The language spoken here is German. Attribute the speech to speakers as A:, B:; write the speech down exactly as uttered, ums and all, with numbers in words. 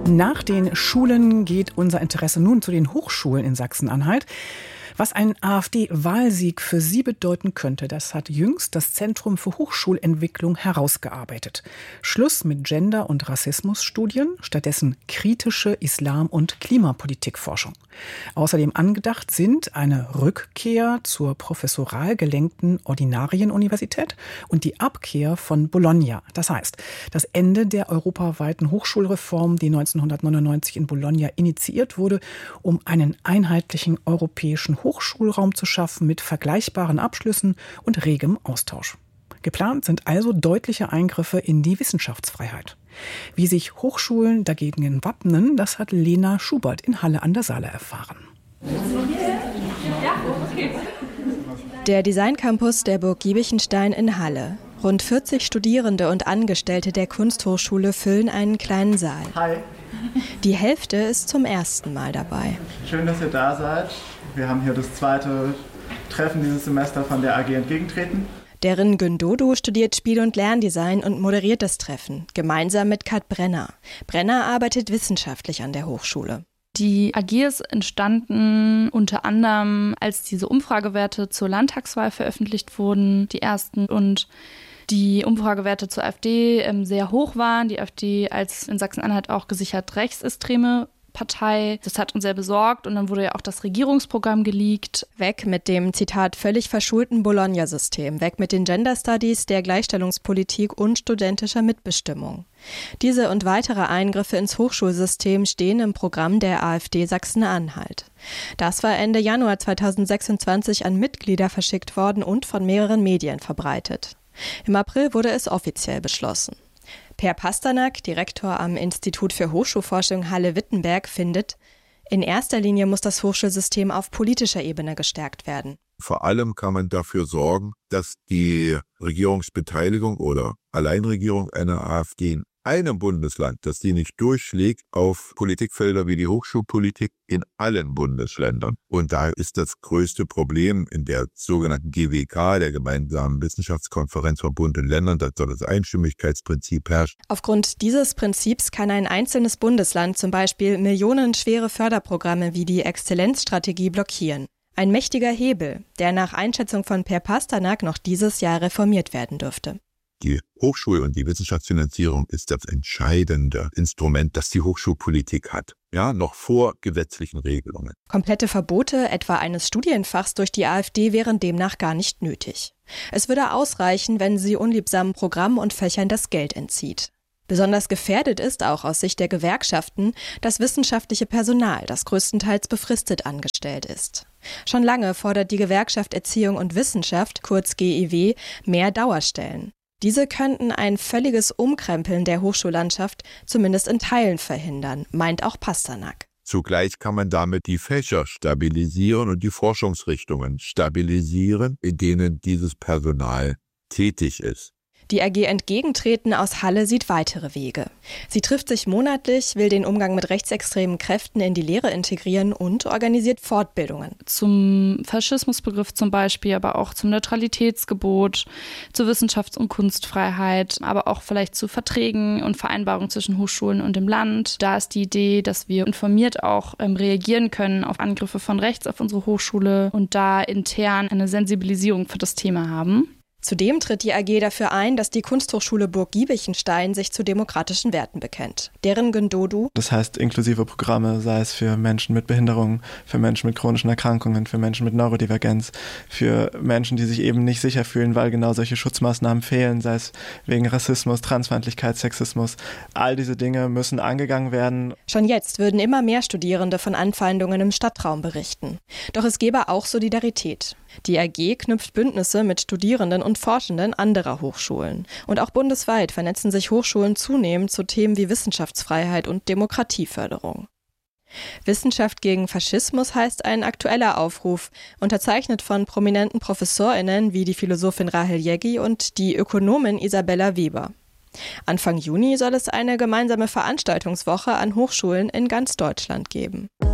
A: Nach den Schulen geht unser Interesse nun zu den Hochschulen in Sachsen-Anhalt. Was ein AfD-Wahlsieg für sie bedeuten könnte, das hat jüngst das Zentrum für Hochschulentwicklung herausgearbeitet. Schluss mit Gender- und Rassismusstudien, stattdessen kritische Islam- und Klimapolitikforschung. Außerdem angedacht sind eine Rückkehr zur professoral gelenkten Ordinarienuniversität und die Abkehr von Bologna. Das heißt, das Ende der europaweiten Hochschulreform, die neunzehnhundertneunundneunzig in Bologna initiiert wurde, um einen einheitlichen europäischen Hochschulraum zu schaffen mit vergleichbaren Abschlüssen und regem Austausch. Geplant sind also deutliche Eingriffe in die Wissenschaftsfreiheit. Wie sich Hochschulen dagegen wappnen, das hat Lena Schubert in Halle an der Saale erfahren.
B: Der Designcampus der Burg Giebichenstein in Halle. Rund vierzig Studierende und Angestellte der Kunsthochschule füllen einen kleinen Saal.
C: Hi.
B: Die Hälfte ist zum ersten Mal dabei.
C: Schön, dass ihr da seid. Wir haben hier das zweite Treffen dieses Semester von der A G Entgegentreten.
B: Derin Gündodu studiert Spiel- und Lerndesign und moderiert das Treffen, gemeinsam mit Kat Brenner. Brenner arbeitet wissenschaftlich an der Hochschule.
D: Die A G ist entstanden unter anderem, als diese Umfragewerte zur Landtagswahl veröffentlicht wurden, die ersten, und die Umfragewerte zur AfD ähm, sehr hoch waren. Die AfD als in Sachsen-Anhalt auch gesichert rechtsextreme Partei. Das hat uns sehr besorgt und dann wurde ja auch das Regierungsprogramm geleakt.
B: Weg mit dem, Zitat, völlig verschulten Bologna-System. Weg mit den Gender Studies, der Gleichstellungspolitik und studentischer Mitbestimmung. Diese und weitere Eingriffe ins Hochschulsystem stehen im Programm der AfD Sachsen-Anhalt. Das war Ende Januar zweitausendsechsundzwanzig an Mitglieder verschickt worden und von mehreren Medien verbreitet. Im April wurde es offiziell beschlossen. Per Pasternak, Direktor am Institut für Hochschulforschung Halle-Wittenberg, findet, in erster Linie muss das Hochschulsystem auf politischer Ebene gestärkt werden.
E: Vor allem kann man dafür sorgen, dass die Regierungsbeteiligung oder Alleinregierung einer AfD in einem Bundesland, dass die nicht durchschlägt auf Politikfelder wie die Hochschulpolitik in allen Bundesländern. Und da ist das größte Problem in der sogenannten G W K, der gemeinsamen Wissenschaftskonferenz von Bund und Ländern, dass dort das Einstimmigkeitsprinzip herrscht.
B: Aufgrund dieses Prinzips kann ein einzelnes Bundesland zum Beispiel millionenschwere Förderprogramme wie die Exzellenzstrategie blockieren. Ein mächtiger Hebel, der nach Einschätzung von Per Pasternak noch dieses Jahr reformiert werden dürfte.
E: Die Hochschul- und die Wissenschaftsfinanzierung ist das entscheidende Instrument, das die Hochschulpolitik hat. Ja, noch vor gesetzlichen Regelungen.
B: Komplette Verbote, etwa eines Studienfachs durch die AfD, wären demnach gar nicht nötig. Es würde ausreichen, wenn sie unliebsamen Programmen und Fächern das Geld entzieht. Besonders gefährdet ist auch aus Sicht der Gewerkschaften das wissenschaftliche Personal, das größtenteils befristet angestellt ist. Schon lange fordert die Gewerkschaft Erziehung und Wissenschaft, kurz G E W, mehr Dauerstellen. Diese könnten ein völliges Umkrempeln der Hochschullandschaft zumindest in Teilen verhindern, meint auch Pasternak.
E: Zugleich kann man damit die Fächer stabilisieren und die Forschungsrichtungen stabilisieren, in denen dieses Personal tätig ist.
B: Die A G Entgegentreten aus Halle sieht weitere Wege. Sie trifft sich monatlich, will den Umgang mit rechtsextremen Kräften in die Lehre integrieren und organisiert Fortbildungen.
D: Zum Faschismusbegriff zum Beispiel, aber auch zum Neutralitätsgebot, zur Wissenschafts- und Kunstfreiheit, aber auch vielleicht zu Verträgen und Vereinbarungen zwischen Hochschulen und dem Land. Da ist die Idee, dass wir informiert auch ähm, reagieren können auf Angriffe von rechts auf unsere Hochschule und da intern eine Sensibilisierung für das Thema haben.
B: Zudem tritt die A G dafür ein, dass die Kunsthochschule Burg Giebichenstein sich zu demokratischen Werten bekennt. Deren Gündodu,
C: das heißt inklusive Programme, sei es für Menschen mit Behinderungen, für Menschen mit chronischen Erkrankungen, für Menschen mit Neurodivergenz, für Menschen, die sich eben nicht sicher fühlen, weil genau solche Schutzmaßnahmen fehlen, sei es wegen Rassismus, Transfeindlichkeit, Sexismus. All diese Dinge müssen angegangen werden.
B: Schon jetzt würden immer mehr Studierende von Anfeindungen im Stadtraum berichten. Doch es gäbe auch Solidarität. Die A G knüpft Bündnisse mit Studierenden und Forschenden anderer Hochschulen. Und auch bundesweit vernetzen sich Hochschulen zunehmend zu Themen wie Wissenschaftsfreiheit und Demokratieförderung. Wissenschaft gegen Faschismus heißt ein aktueller Aufruf, unterzeichnet von prominenten ProfessorInnen wie die Philosophin Rahel Jeggi und die Ökonomin Isabella Weber. Anfang Juni soll es eine gemeinsame Veranstaltungswoche an Hochschulen in ganz Deutschland geben.